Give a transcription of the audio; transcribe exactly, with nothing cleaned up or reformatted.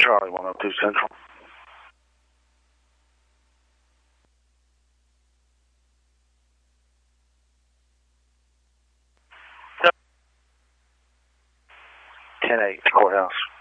Charlie one oh two Central. ten eight, courthouse.